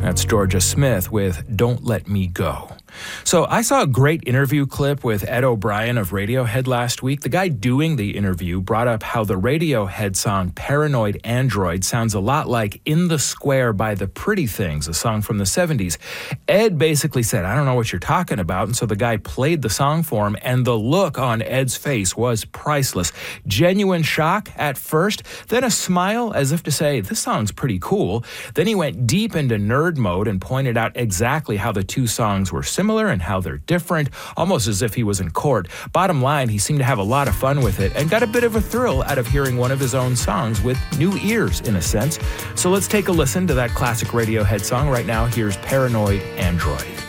That's Georgia Smith with Don't Let Me Go. So I saw a great interview clip with Ed O'Brien of Radiohead last week. The guy doing the interview brought up how the Radiohead song Paranoid Android sounds a lot like In the Square by the Pretty Things, a song from the 70s. Ed basically said, I don't know what you're talking about. And so the guy played the song for him, and the look on Ed's face was priceless. Genuine shock at first, then a smile as if to say, this song's pretty cool. Then he went deep into nerd mode and pointed out exactly how the two songs were similar and how they're different, almost as if he was in court. Bottom line, he seemed to have a lot of fun with it and got a bit of a thrill out of hearing one of his own songs with new ears, in a sense. So let's take a listen to that classic Radiohead song right now. Here's Paranoid Android.